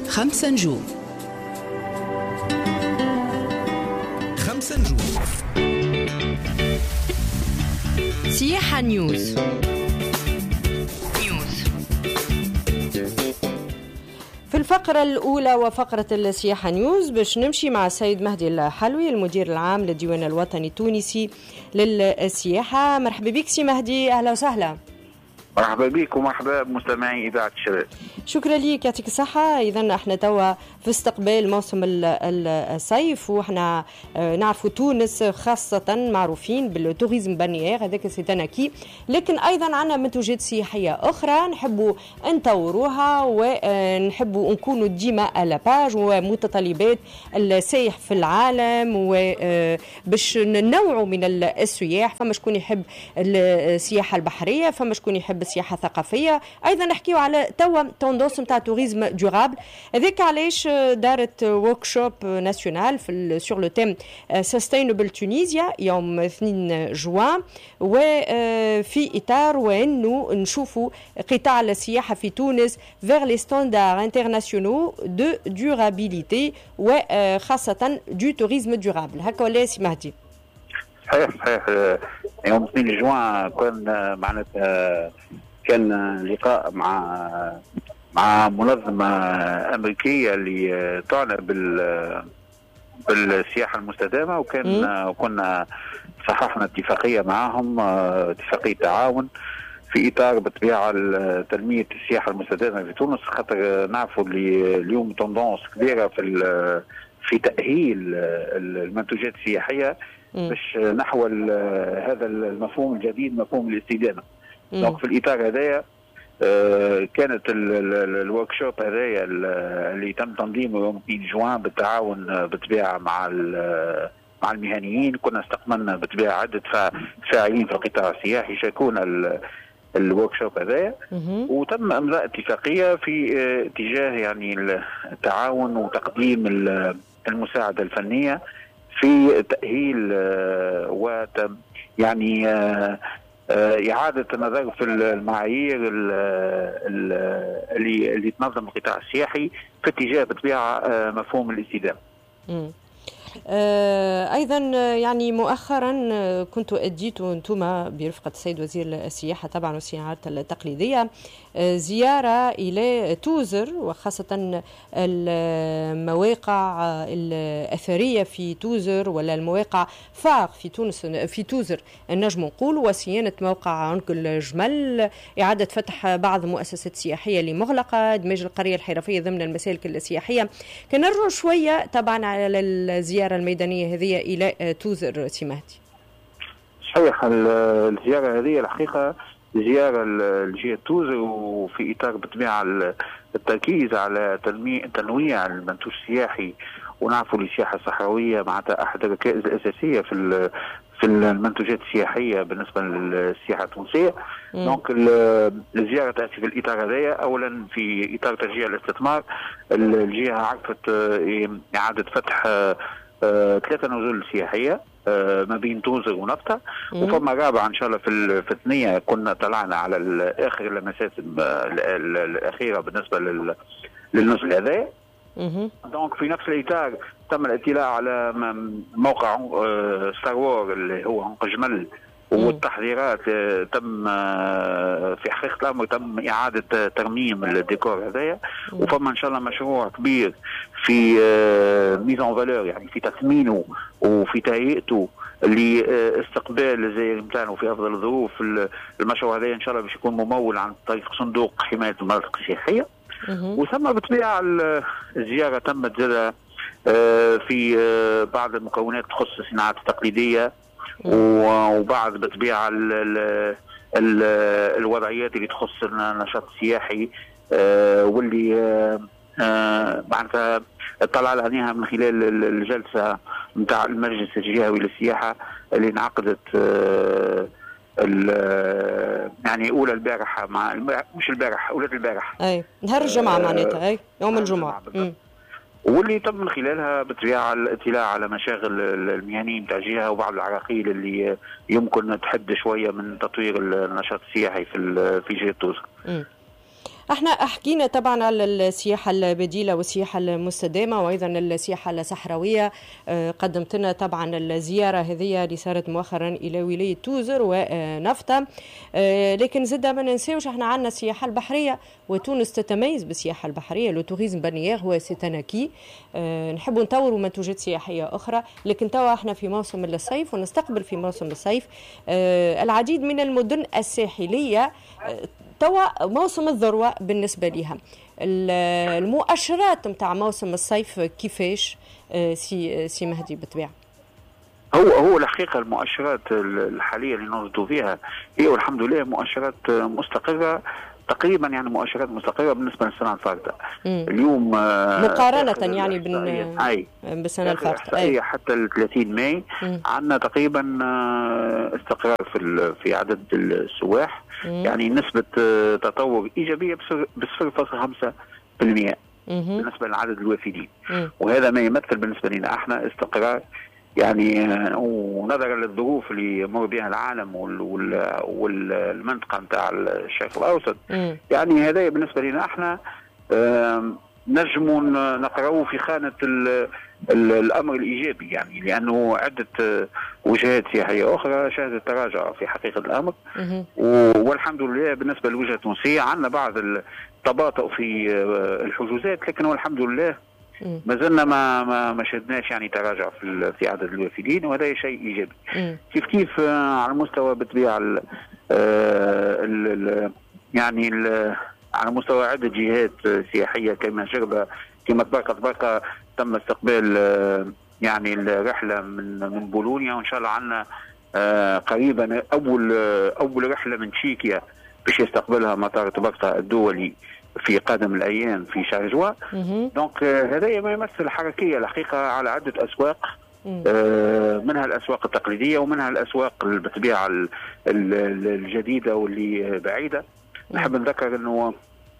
5 نجوم. 5 نجوم. سياحة نيوز. في الفقرة الأولى وفقرة السياحة نيوز باش نمشي مع السيد مهدي الحلوي المدير العام للديوان الوطني التونسي للسياحة. مرحبا بك سي مهدي، أهلا وسهلا. مرحبا بك ومرحبا بمستمعي إذاعة الشباب. شكرا لك، يعطيك الصحة. إذا احنا توا في استقبال موسم الصيف، وإحنا نعرفوا تونس خاصة معروفين بالتوريزم بانيير، هذاك سيتناكي، لكن أيضا عنا منتوجات سياحية أخرى نحبوا نطوروها ونحبوا نكونوا ديما على باج ومتطلبات السياح في العالم، وباش ننوعوا من السياح. فما شكون يحب السياحة البحرية، فما شكون يحب السياحة الثقافية، أيضا نحكيوا على توا توندونس نتاع توريزم دورابل. هذاك علاش دارت وركشوب ناسيونال في سور لو تيم سستينبل تونيزيا يوم 2 جوان، وفي إطار وأنه نشوفوا قطاع السياحة في تونس vers les standards internationaux de durabilité وخاصة du tourisme durable. هكا ولا سي مهدي؟ صحيح يوم 2 جوان كان لقاء مع منظمة أمريكية اللي تعنى بالسياحة المستدامة، وكنا صححنا اتفاقية معهم، اتفاقية تعاون في إطار بطبيعة تنمية السياحة المستدامة في تونس، خاطر نعرفوا اللي اليوم توندونس كبيرة في تأهيل المنتوجات السياحية باش نحو هذا المفهوم الجديد، مفهوم الاستدامة. دونك في الإطار هذايا كانت الوركشوب هذايا اللي تم تنظيمه يوم 2 جوان بالتعاون بطبيعة مع المهنيين. كنا استقبلنا بطبيعة عدة فاعلين في القطاع السياحي شاركونا الوركشوب هذايا، وتم امضاء اتفاقيه في اتجاه يعني التعاون وتقديم المساعده الفنيه في تاهيل يعني إعادة النظر في المعايير اللي تنظم القطاع السياحي في اتجاه بطبيعة مفهوم الاستدامة. أيضا يعني مؤخرا كنت أديتوا أنتم برفقة السيد وزير السياحة طبعا والسياحات التقليدية زيارة إلى توزر، وخاصة المواقع الأثرية في توزر ولا المواقع فار في تونس في توزر نجم نقول، وصيانة موقع عنق الجمل، إعادة فتح بعض المؤسسات السياحية اللي مغلقة، دمج القرية الحرفية ضمن المسالك السياحية. كان نرجع شوية طبعا على الزيارة الميدانية هذه إلى توزر سي مهدي. صحيح، الزيارة هذه الحقيقة زيارة لجهة توزر، وفي إطار بطبيعة التركيز على تنويع المنتوج السياحي. ونعرفوا السياحة الصحراوية معناتها أحد الركائز الأساسية في المنتوجات السياحية بالنسبة للسياحة التونسية. دونك الزيارة تأتي في الإطار هذايا، أولا في إطار تشجيع الاستثمار. الجهة عرفت إعادة فتح 3 نزول سياحية ما بين توزر ونفطة، وفما رابعة إن شاء الله في الثنية. كنا طلعنا على آخر اللمسات الأخيرة بالنسبة للنزل هذا. دونك في نفس الإطار تم الاطلاع على موقع ستار وور اللي هو عنق جمل، والتحضيرات تم في حقيقة الأمر تم إعادة ترميم الديكور هذايا. وفما إن شاء الله مشروع كبير في ميزون فالور، يعني في تثمينه وفي تهيئته لاستقبال الزائرين نتاعنا في أفضل الظروف. المشروع هذا إن شاء الله باش يكون ممول عن طريق صندوق حماية المناطق السياحية. وثم بالطبيعة الزيارة تمت زادة في بعض المكونات تخص الصناعات التقليدية، وبعض بالطبيعة الوضعيات اللي تخص النشاط السياحي، واللي معناتها اطلع عليها من خلال الجلسة نتاع المجلس الجهوي للسياحة اللي انعقدت يعني أولى البارحة مش البارحة، أولى البارحة أي نهار الجمعة معناتها، أي يوم الجمعة. واللي تم من خلالها بالطبيعة الاطلاع على مشاغل المهنيين تاع الجهة وبعض العراقيل اللي يمكن تحد شوية من تطوير النشاط السياحي في جهة توزر. احنا حكينا طبعا على السياحة البديلة والسياحة المستدامة وأيضا السياحة الصحراوية. قدمت لنا طبعا الزيارة هذه اللي صارت مؤخرا إلى ولاية توزر ونفطة، لكن زد ما ننساوش احنا عندنا السياحة البحرية، وتونس تتميز بالسياحة البحرية. لو توريزم بانيير هو سيتاناكي. نحب نطوروا منتوجات سياحية أخرى، لكن توا احنا في موسم الصيف ونستقبل في موسم الصيف العديد من المدن الساحلية. توا موسم الذروة بالنسبة لها. المؤشرات متاع موسم الصيف كيفاش سي مهدي بالطبيعة؟ هو الحقيقة المؤشرات الحالية اللي نرصدوا فيها هي والحمد لله مؤشرات مستقرة تقريبا، يعني مؤشرات مستقرة بالنسبة للسنة الفارطة. اليوم مقارنة يعني بالسنة الفارطة حتى ال 30 ماي عندنا تقريبا استقرار في عدد السواح، يعني نسبة تطور إيجابية ب 0.5% بالنسبة لعدد الوافدين، وهذا ما يمثل بالنسبة لنا احنا استقرار، يعني ونظرا للظروف اللي يمر بها العالم والمنطقة نتاع الشرق الأوسط. يعني هذا بالنسبة لنا احنا نجم نقرأه في خانة الأمر الإيجابي، يعني لأنه عدة وجهات سياحية أخرى شهدت تراجع في حقيقة الأمر. والحمد لله بالنسبة للوجهة التونسية عندنا بعض التباطؤ في الحجوزات، لكن والحمد لله ما زلنا ما شهدناش يعني تراجع في عدد الوافدين، وهذا شيء ايجابي. كيف على مستوى بالطبيعه يعني على مستوى عده جهات سياحيه كما جربه كما تبارك تم استقبال يعني الرحله من بولونيا، وان شاء الله عندنا قريبا اول رحله من تشيكيا باش يستقبلها مطار طبقة الدولي في قادم الايام في شارجوا. دونك هذا ما يمثل حركيه الحقيقه على عده اسواق، منها الاسواق التقليديه ومنها الاسواق بالطبيعه الجديده واللي بعيده. نحب نذكر انه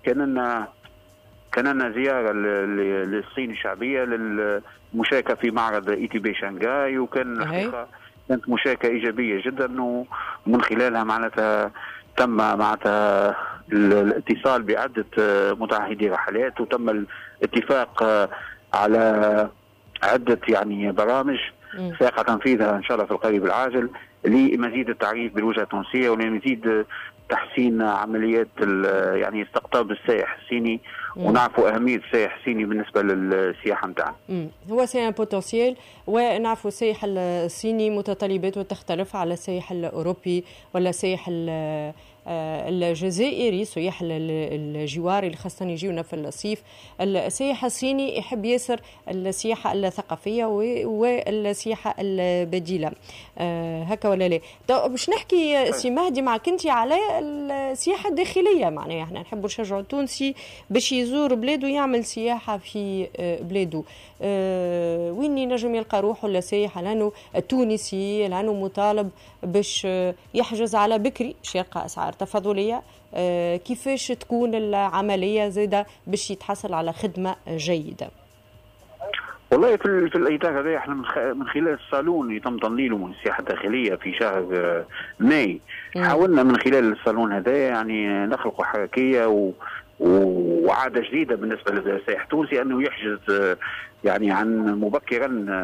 كان لنا زياره للصين الشعبيه للمشاركه في معرض اي تي بي شنغهاي، وكان الحقيقه كانت مشاركه ايجابيه جدا، ومن خلالها معناتها تم معناتها الاتصال بعدة متعهدي رحلات، وتم الاتفاق على عدة يعني برامج سيقع تنفيذها إن شاء الله في القريب العاجل لمزيد التعريف بالوجهة التونسية ولمزيد تحسين عمليات يعني استقطاب السائح الصيني، ونعرفوا أهمية السائح الصيني بالنسبة للسياحة نتاعنا. هو سي ان بوتنسيال، ونعرفوا السائح الصيني متطلباته تختلف على السائح الأوروبي ولا السائح الجزائري، سياح الجوار اللي خاصة يجيونا في الصيف. السياح الصيني يحب ياسر السياحة الثقافية والسياحة البديلة، هكا ولا لا؟ باش نحكي سي مهدي معك انت على السياحة الداخلية. معناها احنا نحبوا نشجعوا التونسي باش يزور بلاده يعمل سياحة في بلاده. وين ينجم يلقى روحه السائح لانه التونسي لانه مطالب باش يحجز على بكري باش يلقى اسعار تفاضليه؟ كيفاش تكون العمليه زاده باش يتحصل على خدمه جيده؟ والله في الاطار هذا احنا من خلال الصالون اللي تم تنظيمه من السياحه الداخليه في شهر ماي حاولنا من خلال الصالون هذا يعني نخلق حركيه وعاده جديده بالنسبه للسائح التونسي انه يحجز يعني عن مبكرا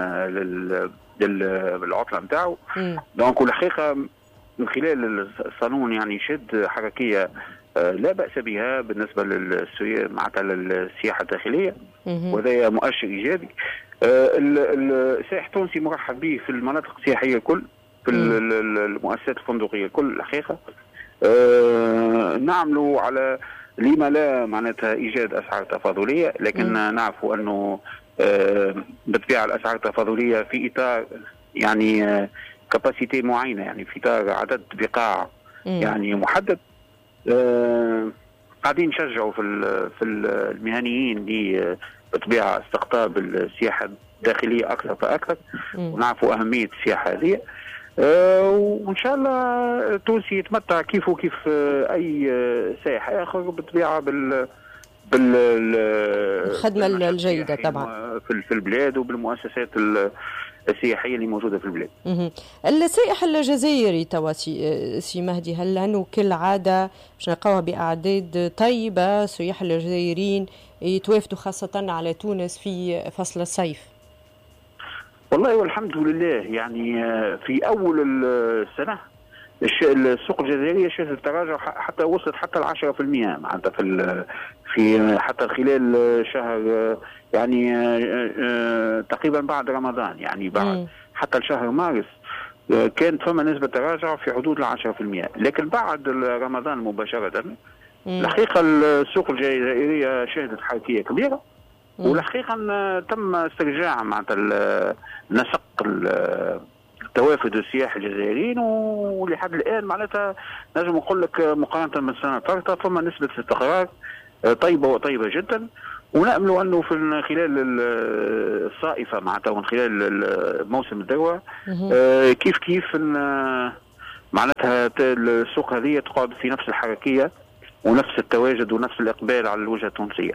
للعطله نتاعو. دونك والحقيقه من خلال الصالون يعني شد حركيه لا بأس بها بالنسبة معناتها للسياحة الداخلية، وهذا مؤشر إيجابي. السائح التونسي مرحب به في المناطق السياحية الكل، في المؤسسات الفندقية الكل الحقيقة. نعملوا على لما لا معناتها إيجاد أسعار تفاضلية، لكن نعرف أنه بالطبيعة الأسعار التفاضلية في إطار يعني كاباسيتي معينة، يعني في إطار عدد بقاع يعني محدد. قاعدين نشجعوا في المهنيين اللي بطبيعة استقطاب السياحة الداخلية أكثر فأكثر، ونعرفوا أهمية السياحة هذه. وإن شاء الله التونسي يتمتع كيف أي سائح آخر بالطبيعة بالخدمة الجيدة طبعا في البلاد وبالمؤسسات السياحيه اللي موجوده في البلاد. السائح الجزائري توا سي مهدي، هل انه كالعاده باش نلقاوها باعداد طيبه السياح الجزائريين يتوافدوا خاصه على تونس في فصل الصيف؟ والله والحمد لله، يعني في اول السنه السوق الجزائريه شهدت تراجع حتى وصلت حتى 10% معناتها في حتى خلال شهر، يعني تقريبا بعد رمضان، يعني بعد حتى شهر مارس كانت فما نسبه تراجع في حدود 10%. لكن بعد رمضان مباشره الحقيقه السوق الجزائريه شهدت حركيه كبيره، والحقيقه تم استرجاع معناتها نسق توافد السياح الجزائريين، ولحد الان معناتها نجم نقول لك مقارنه بالسنه الفارطه فما نسبه استقرار طيبه وطيبه جدا. ونامل انه في خلال الصائفه معناتها ومن خلال موسم الذروه كيف معناتها السوق هذه تقعد في نفس الحركيه ونفس التواجد ونفس الاقبال على الوجهه التونسيه.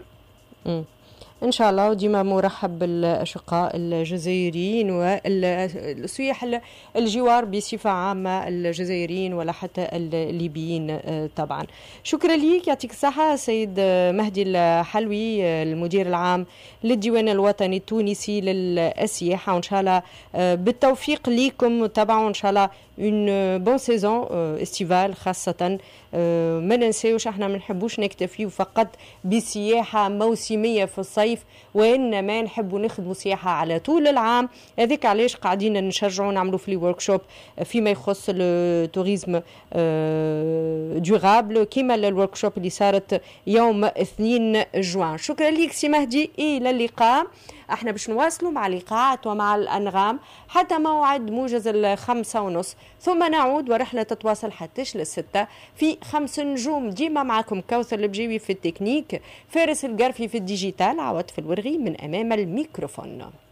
إن شاء الله، وديما مرحب بالأشقاء الجزائريين والسياح الجوار بصفة عامة، الجزائريين ولا حتى الليبيين طبعا. شكرا لك، يعطيك الصحة سيد مهدي الحلوي المدير العام للديوان الوطني التونسي للسياحة، وإن شاء الله بالتوفيق لكم طبعا، وإن شاء الله اون بون سيزون استيفال خاصة. ما ننساوش احنا ما نحبوش نكتفيو فقط بسياحة موسمية في الصيف، وإنما نحبوا نخدموا سياحة على طول العام. هذيك علاش قاعدين نشجعوا نعملوا في وركشوب فيما يخص التوريزم دورابل، كيما الوركشوب اللي صارت يوم 2 جوان. شكرا لك سي مهدي، إلى اللقاء. احنا باش نواصلوا مع الإيقاعات ومع الأنغام حتى موعد موجز 5:30، ثم نعود ورحلة تتواصل حتى 6 في 5 نجوم. ديما معكم كوثر البجيوي في التكنيك، فارس القرفي في الديجيتال، عوض في الورغي من أمام الميكروفون.